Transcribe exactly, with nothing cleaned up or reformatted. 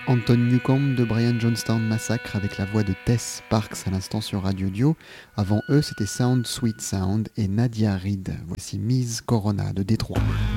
Anton Newcomb de Brian Jonestown Massacre avec la voix de Tess Parks à l'instant sur Radio Dio. Avant eux, c'était Sound Sweet Sound et Nadia Reid. Voici Miz Corona de Détroit.